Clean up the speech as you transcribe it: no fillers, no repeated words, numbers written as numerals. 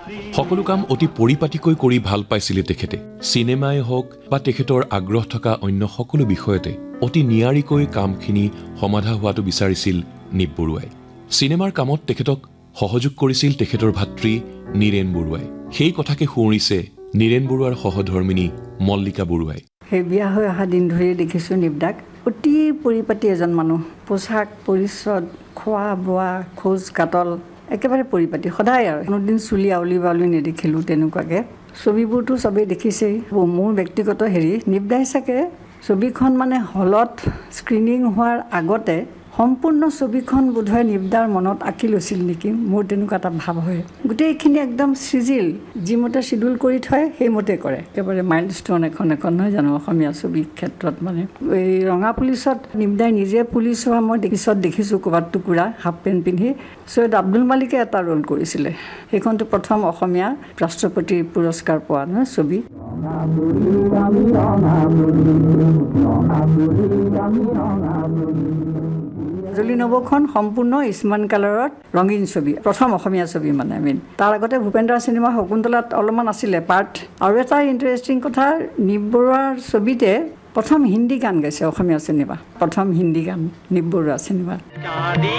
সকলো কাম অতি পৰিপাটিকৈ কৰি ভাল পাইছিলে তেখেতে সিনেমাই হওক বা তেখেতৰ আগ্ৰহ থকা অন্য সকলো বিষয়তে অতি নিয়াৰিকৈ কামখিনি সমাধা হোৱাটো বিচাৰিছিল নিপ বৰুৱাই সিনেমাৰ কামত তেখেতক সহযোগ কৰিছিল তেখেতৰ ভাতৃ নীৰেণ বৰুৱাই সেই কথাকে শুৱৰিছে নীৰেণ বৰুৱাৰ সহধৰ্মিনী মল্লিকা বৰুৱাই সেই বিয়া হৈ অহা দিন ধৰি দেখিছো নিপদাক অতি পৰিপাটি এজন মানুহ পোছাক পৰিচ্ছদ খোৱা বোৱা খোজ কাটল একেবাৰে পৰিপাটি সদায় আৰু কোনোদিন চুলি আউলি বাউলি নেদেখিলোঁ তেনেকুৱাকৈ ছবিবোৰতো চবেই দেখিছেই মোৰ ব্যক্তিগত নিপদাই চাগে ছবিখন মানে হলত স্ক্ৰিনিং হোৱাৰ আগতে সম্পূৰ্ণ ছবিখন বোধহয় নিপদাৰ মনত আঁকি লৈছিল নেকি মোৰ তেনেকুৱা এটা ভাৱ হয় গোটেইখিনি একদম চিজিল যিমতে চিডুল কৰি থয় সেইমতে কৰে একেবাৰে মাইলষ্টোন এখন নহয় জানো অসমীয়া ছবিৰ ক্ষেত্ৰত মানে এই ৰঙা পুলিচত নিপদাই নিজে পুলিচ হোৱা মই দেখিছোঁ ক'ৰবাত টুকুৰা হাফ পেণ্ট পিন্ধি সৈয়দ আব্দুল মালিকে এটা ৰোল কৰিছিলে সেইখনটো প্ৰথম অসমীয়া ৰাষ্ট্ৰপতিৰ পুৰস্কাৰ পোৱা নহয় ছবি মাজুলী নবখন সম্পূৰ্ণ ইছমান কালাৰত ৰঙীন ছবি প্ৰথম অসমীয়া ছবি মানে তাৰ আগতে ভূপেন্দ্ৰ চিনেমা শকুন্তলাত অলপমান আছিলে পাৰ্ট আৰু এটা ইণ্টাৰেষ্টিং কথা নিপ বৰুৱাৰ ছবিতে প্ৰথম হিন্দী গান গাইছে অসমীয়া চিনেমা প্ৰথম হিন্দী গান নিপ বৰুৱা চিনেমা